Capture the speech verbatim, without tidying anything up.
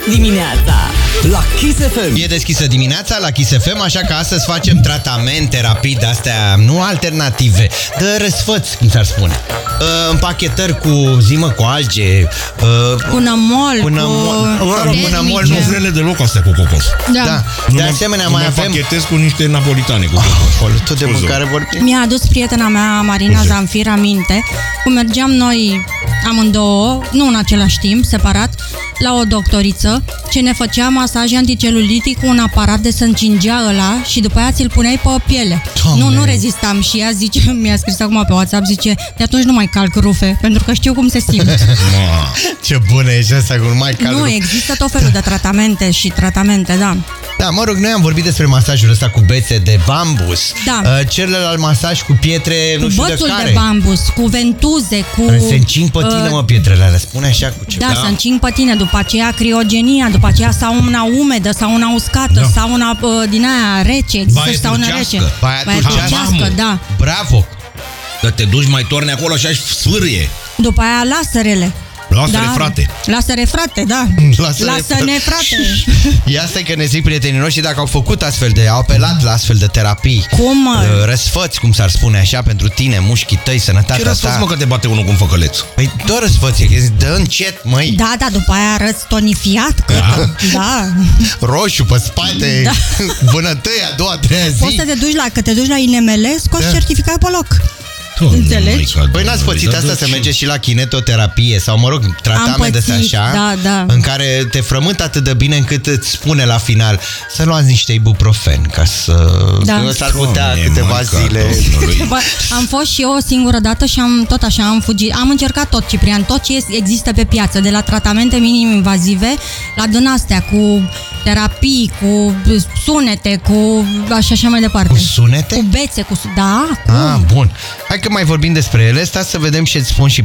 Dimineața la Kiss F M. E deschisă dimineața la Kiss F M, așa că astăzi facem tratamente rapide, astea nu alternative, de răsfăți, cum s-ar spune. Uh, împachetări cu zimă cu alge, uh, cu nămol, cu nămol, cu cu nămol, nu vrele deloc astea cu cocos. Da. Da. Nu De mă- asemenea nu mai mă avem împachetez cu niște napolitane cu cocos. tot de mâncare vorbim. Mi-a adus prietena mea, Marina Scuze. Zanfir, aminte, cum mergeam noi amândouă, nu în același timp, separat, la o doctoriță, ce ne făcea masaj anticelulitic cu un aparat de să încingea ăla și după aia ți-l puneai pe piele. Doamne. Nu, nu rezistam și ea zice, mi-a scris acum pe WhatsApp, zice, de atunci nu mai calc rufe, pentru că știu cum se simt. Ce bună e și asta, cu mai cald. Nu, există tot felul de tratamente și tratamente, da. Da, mă rog, noi am vorbit despre masajul ăsta cu bețe de bambus. Da. Uh, celălalt masaj cu pietre, Cu nu știu de bățul de, care. bambus, cu ventuze, cu... Care se încing pe tine, uh, mă, pietrele alea. Spune așa cu ceva. Da, să încing pe tine, după aceea criogenia, după aceea sauna umedă, sauna uscată, Da. sauna uh, din aia rece, există Baie și sauna turcească. rece. Baia Baia turcească. turcească, da. Bravo! Dar te duci, mai torni acolo așa și sfârie. După aia laserele. Lasă-le, frate. Lasere, frate, da. Lasă-ne, Lasă-ne, frate. Ia stai că ne zic prietenii noștri dacă au făcut astfel de, au apelat la astfel de terapii. Cum, mă? Uh, Răsfăți, cum s-ar spune așa, pentru tine, mușchii tăi, Ce sănătatea răsfăți, ta. mă, că te bate unul cu un făcăleț? Păi doar răsfăți, că zic, dă încet, măi. Da, da, după aia arăți tonifiat, că... Da. Roșu pe spate, Da. vânătăi a doua, a treia zi. Poți să te duci la, că te duci la I N M L, scoți Da. certificat pe loc. Doamne, Înțelegi? Maica Păi n-ați Domnului, pățit dar asta de să ce? mergeți și la kinetoterapie sau, mă rog, tratament de pățit, așa, da, da. în care te frământ atât de bine încât îți spune la final să luați niște ibuprofen ca să... Da. că s-ar putea Doamne, câteva Maica zile... Domnului. Bă, am fost și eu o singură dată și am tot așa am fugit. Am încercat tot, Ciprian, tot ce există pe piață, de la tratamente minim-invazive la din astea, cu terapii, cu sunete, cu așa așa mai departe. Cu sunete? Cu bețe, cu... su- Da, cu... Ah, bun. Hai că mai vorbim despre ele, stai să vedem și îți spun și